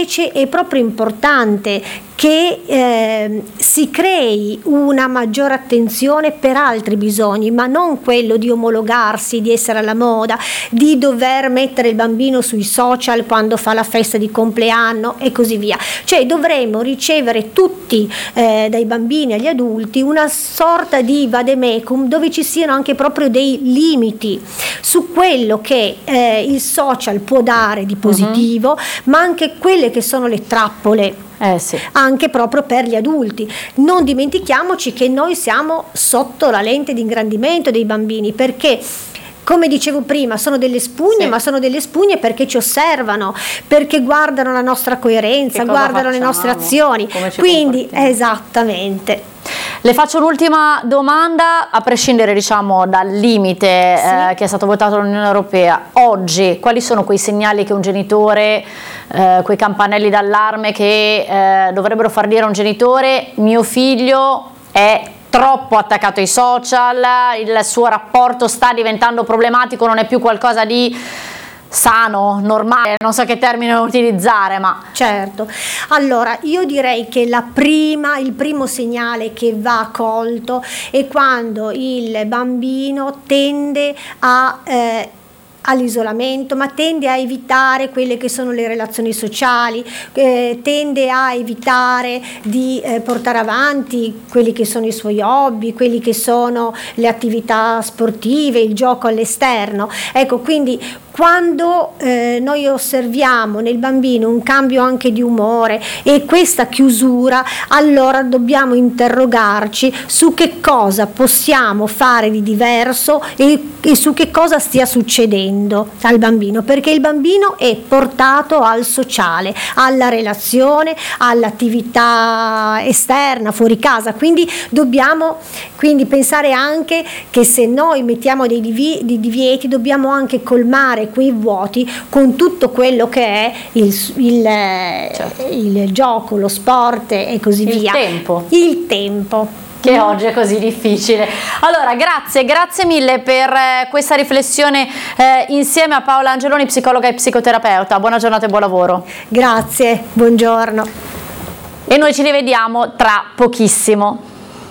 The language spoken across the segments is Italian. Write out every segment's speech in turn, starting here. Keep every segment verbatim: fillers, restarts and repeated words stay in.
invece è proprio importante che eh, si crei una maggiore attenzione per altri bisogni, ma non quello di omologarsi, di essere alla moda, di dover mettere il bambino sui social quando fa la festa di compleanno e così via. Cioè dovremmo ricevere tutti, eh, dai bambini agli adulti, una sorta di vademecum dove ci siano anche proprio dei limiti su quello che eh, il social può dare di positivo, uh-huh. ma anche quelle che sono le trappole. Eh sì. Anche proprio per gli adulti. Non dimentichiamoci che noi siamo sotto la lente di ingrandimento dei bambini, perché come dicevo prima sono delle spugne, sì. ma sono delle spugne perché ci osservano, perché guardano la nostra coerenza, guardano facciamo, le nostre azioni, quindi esattamente. Le faccio l'ultima domanda, a prescindere diciamo dal limite sì. eh, che è stato votato dall'Unione Europea. Oggi quali sono quei segnali che un genitore, eh, quei campanelli d'allarme che eh, dovrebbero far dire a un genitore: mio figlio è troppo attaccato ai social, il suo rapporto sta diventando problematico, non è più qualcosa di sano, normale, non so che termine utilizzare, ma certo. Allora io direi che la prima, il primo segnale che va colto è quando il bambino tende a eh, all'isolamento, ma tende a evitare quelle che sono le relazioni sociali, eh, tende a evitare di eh, portare avanti quelli che sono i suoi hobby, quelli che sono le attività sportive, il gioco all'esterno. Ecco, quindi quando eh, noi osserviamo nel bambino un cambio anche di umore e questa chiusura, allora dobbiamo interrogarci su che cosa possiamo fare di diverso e, e su che cosa stia succedendo al bambino, perché il bambino è portato al sociale, alla relazione, all'attività esterna, fuori casa, quindi dobbiamo quindi pensare anche che se noi mettiamo dei divi- dei divieti dobbiamo anche colmare quei vuoti con tutto quello che è il, il, certo. il gioco, lo sport e così il via. Tempo. Il tempo. Che mm. oggi è così difficile. Allora, grazie, grazie mille per eh, questa riflessione eh, insieme a Paola Angeloni, psicologa e psicoterapeuta. Buona giornata e buon lavoro. Grazie, buongiorno. E noi ci rivediamo tra pochissimo.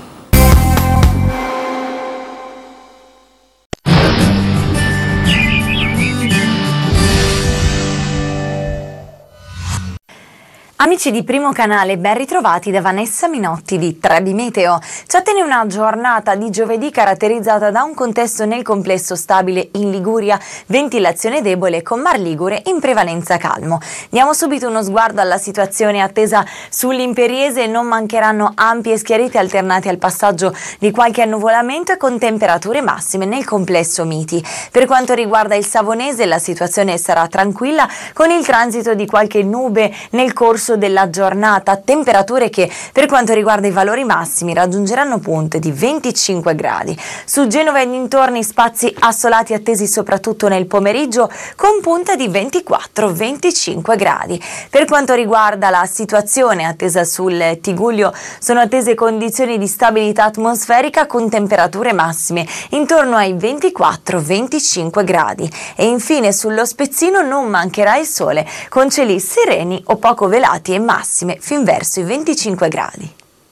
Amici di Primo Canale, ben ritrovati da Vanessa Minotti di Trebi Meteo. Ci attende una giornata di giovedì caratterizzata da un contesto nel complesso stabile in Liguria, ventilazione debole con Mar Ligure in prevalenza calmo. Diamo subito uno sguardo alla situazione attesa sull'Imperiese. Non mancheranno ampi e schiariti alternati al passaggio di qualche annuvolamento e con temperature massime nel complesso miti. Per quanto riguarda il Savonese, la situazione sarà tranquilla con il transito di qualche nube nel corso della giornata, temperature che per quanto riguarda i valori massimi raggiungeranno punte di venticinque gradi. Su Genova e dintorni spazi assolati attesi soprattutto nel pomeriggio con punte di ventiquattro venticinque gradi. Per quanto riguarda la situazione attesa sul Tigullio, sono attese condizioni di stabilità atmosferica con temperature massime intorno ai ventiquattro venticinque gradi. E infine sullo Spezzino non mancherà il sole con cieli sereni o poco velati e massime fin verso i venticinque gradi.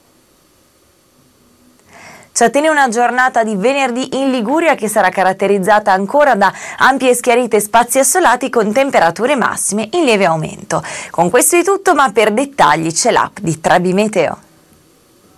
Ci attende una giornata di venerdì in Liguria che sarà caratterizzata ancora da ampie e schiarite spazi assolati con temperature massime in lieve aumento. Con questo è tutto, ma per dettagli c'è l'app di Trebi Meteo.